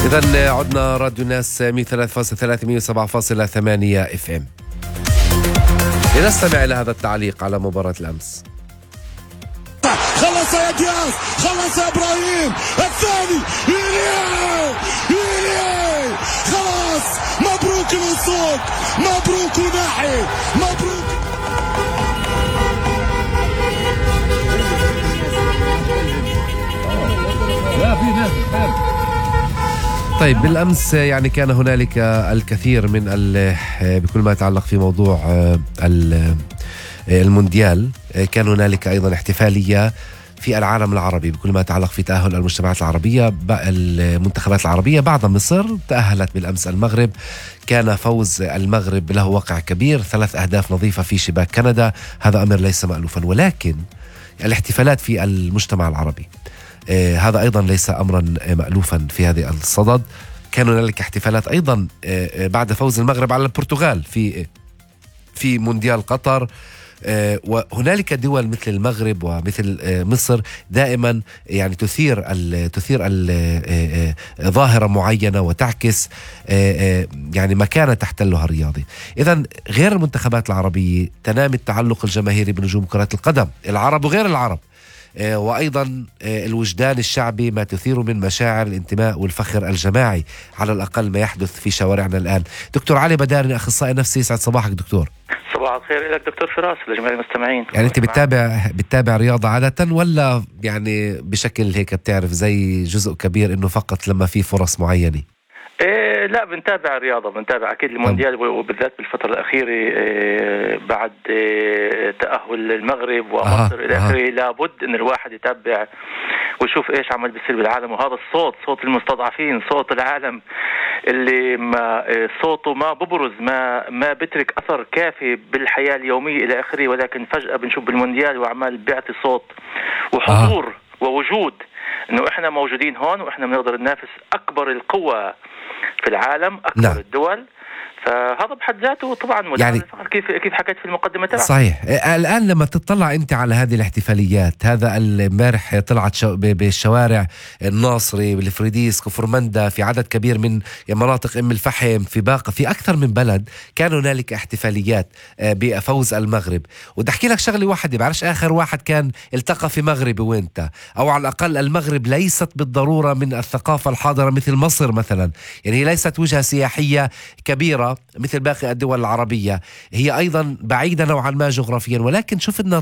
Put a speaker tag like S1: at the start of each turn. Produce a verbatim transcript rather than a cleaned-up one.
S1: إذن عدنا راديو الناس مئة وثلاثة فاصلة ثلاثة مئة وسبعة فاصلة ثمانية اف ام. لنستمع إلى هذا التعليق على مباراة الأمس.
S2: خلص يا دياز، خلص يا إبراهيم، الثاني خلاص. مبروك الوصول، مبروك ناحي، مبروك.
S1: لا في ناس. طيب بالأمس يعني كان هنالك الكثير من بكل ما يتعلق في موضوع المونديال. كان هنالك أيضا احتفالية في العالم العربي بكل ما يتعلق في تأهل المجتمعات العربية. المنتخبات العربية بعد مصر تأهلت بالأمس المغرب. كان فوز المغرب له وقع كبير، ثلاث أهداف نظيفة في شباك كندا. هذا أمر ليس مألوفا، ولكن الاحتفالات في المجتمع العربي آه هذا أيضا ليس أمرا مألوفا في هذه الصدد. كان هنالك احتفالات أيضا آه بعد فوز المغرب على البرتغال في في مونديال قطر. آه وهنالك دول مثل المغرب ومثل آه مصر دائما يعني تثير ال تثير ال آه آه ظاهرة معينة وتعكس آه آه يعني مكانة تحتلها الرياضي. إذن غير المنتخبات العربية تنامي التعلق الجماهيري بنجوم كرة القدم، العرب وغير العرب، وأيضا الوجدان الشعبي ما تثير من مشاعر الانتماء والفخر الجماعي على الأقل ما يحدث في شوارعنا الآن. دكتور علي بداري، أخصائي نفسي، يسعد صباحك دكتور.
S3: صباح الخير لك دكتور فراس لجميع المستمعين.
S1: يعني أنت بتتابع بتتابع رياضة عادة ولا يعني بشكل هيك بتعرف زي جزء كبير إنه فقط لما في فرص معينة؟
S3: إيه لا بنتابع الرياضة، بنتابع أكيد المونديال وبالذات بالفترة الأخيرة إيه بعد إيه تأهل المغرب ومصر إلى آخره. لابد إن الواحد يتابع ويشوف إيش عمل بيصير بالعالم، وهذا الصوت صوت المستضعفين، صوت العالم اللي ما إيه صوته ما ببرز، ما ما بترك أثر كافي بالحياة اليومية إلى آخره، ولكن فجأة بنشوف بالمونديال وعمال بيعطي صوت وحضور آه. ووجود إنه إحنا موجودين هون وإحنا بنقدر ننافس أكبر القوى في العالم، أكبر لا. الدول. فهذا بحد ذاته طبعا يعني كيف كيف حكيت في المقدمة تبعك.
S1: صحيح. الآن لما تطلع أنت على هذه الاحتفاليات، هذا امبارح طلعت شو بالشوارع الناصري بالفريديس كفرمندا في عدد كبير من مناطق أم الفحم في باقة في أكثر من بلد كان هنالك احتفاليات بفوز المغرب. وده أحكي لك شغلة واحدة، بعرفش آخر واحد كان التقى في مغربي وانت، أو على الأقل المغرب ليست بالضرورة من الثقافة الحاضرة مثل مصر مثلا، يعني هي ليست وجهة سياحية كبيرة مثل باقي الدول العربية، هي أيضا بعيدة نوعا ما جغرافيا، ولكن شفنا